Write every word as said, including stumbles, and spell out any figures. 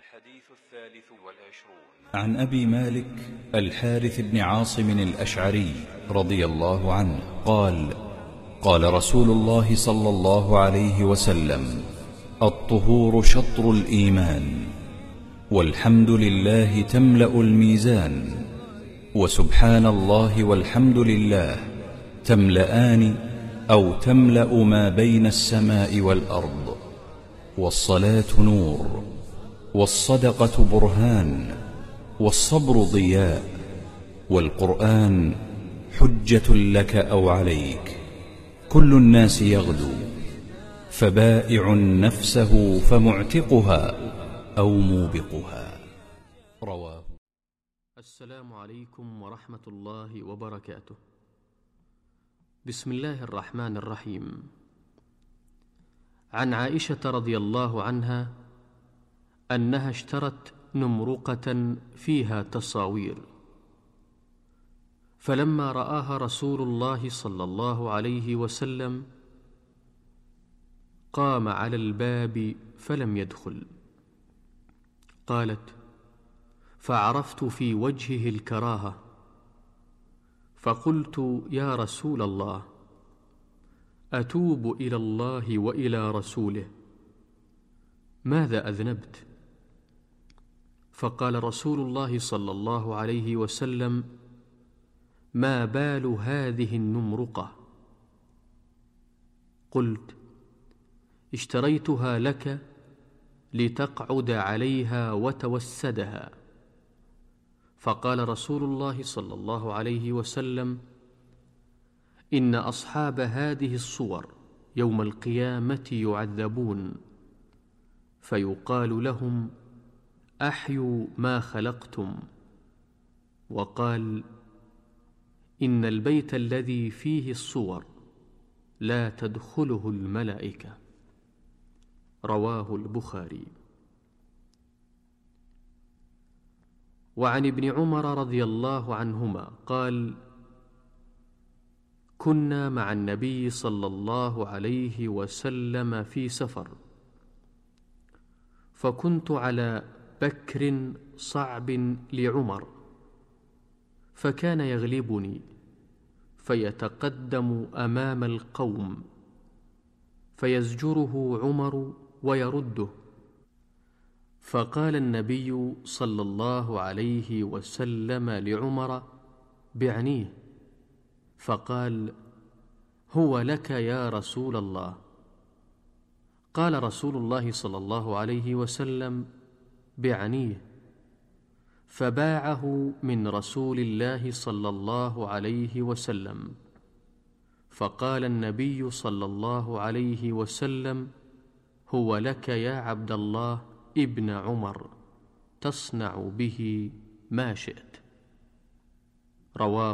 الحديث الثالث والعشرون. عن أبي مالك الحارث بن عاصم الأشعري رضي الله عنه قال: قال رسول الله صلى الله عليه وسلم: الطهور شطر الإيمان، والحمد لله تملأ الميزان، وسبحان الله والحمد لله تملأان أو تملأ ما بين السماء والأرض، والصلاة نور، والصدقة برهان، والصبر ضياء، والقرآن حجة لك أو عليك. كل الناس يغدو، فبائع نفسه فمعتقها أو موبقها. رواه. السلام عليكم ورحمة الله وبركاته. بسم الله الرحمن الرحيم. عن عائشة رضي الله عنها أنها اشترت نمرقة فيها تصاوير، فلما رآها رسول الله صلى الله عليه وسلم قام على الباب فلم يدخل. قالت: فعرفت في وجهه الكراهة، فقلت: يا رسول الله، أتوب إلى الله وإلى رسوله، ماذا أذنبت؟ فقال رسول الله صلى الله عليه وسلم: ما بال هذه النمرقة؟ قلت: اشتريتها لك لتقعد عليها وتوسدها. فقال رسول الله صلى الله عليه وسلم: إن أصحاب هذه الصور يوم القيامة يعذبون، فيقال لهم: أحيوا ما خلقتم. وقال: إن البيت الذي فيه الصور لا تدخله الملائكة. رواه البخاري. وعن ابن عمر رضي الله عنهما قال: كنا مع النبي صلى الله عليه وسلم في سفر، فكنت على بكر صعب لعمر، فكان يغلبني فيتقدم أمام القوم فيزجره عمر ويرده. فقال النبي صلى الله عليه وسلم لعمر: بعنيه. فقال: هو لك يا رسول الله. قال رسول الله صلى الله عليه وسلم: بعنيه. فباعه من رسول الله صلى الله عليه وسلم. فقال النبي صلى الله عليه وسلم: هو لك يا عبد الله ابن عمر، تصنع به ما شئت. رواه